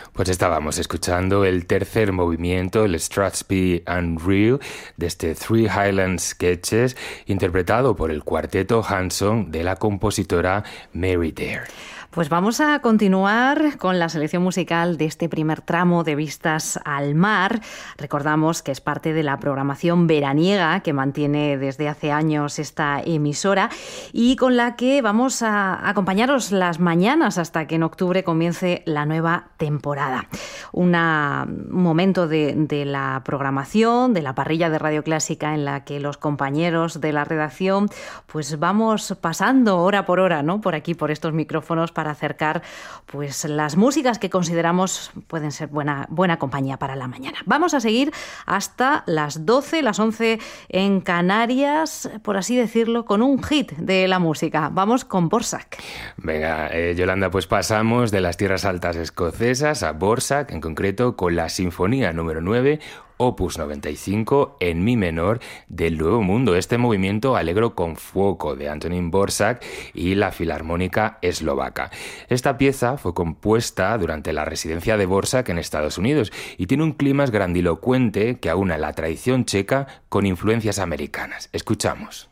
Pues estábamos escuchando el tercer movimiento, el Strathspey Unreal, de este Three Highland Sketches, interpretado por el cuarteto Hanson de la compositora Mary Dare. Pues vamos a continuar con la selección musical de este primer tramo de Vistas al Mar. Recordamos que es parte de la programación veraniega que mantiene desde hace años esta emisora y con la que vamos a acompañaros las mañanas hasta que en octubre comience la nueva temporada. Un momento de la programación, de la parrilla de Radio Clásica en la que los compañeros de la redacción pues vamos pasando hora por hora, ¿no? Por aquí, por estos micrófonos, para acercar pues las músicas que consideramos pueden ser buena compañía para la mañana. Vamos a seguir hasta las 12, las 11 en Canarias, por así decirlo, con un hit de la música. Vamos con Borsak. Venga, Yolanda, pues pasamos de las tierras altas escocesas a Borsak, en concreto con la Sinfonía número 9, Opus 95 en mi menor del Nuevo Mundo, este movimiento alegro con fuoco de Antonín Dvořák y la Filarmónica Eslovaca. Esta pieza fue compuesta durante la residencia de Dvořák en Estados Unidos y tiene un clímax grandilocuente que aúna la tradición checa con influencias americanas. Escuchamos.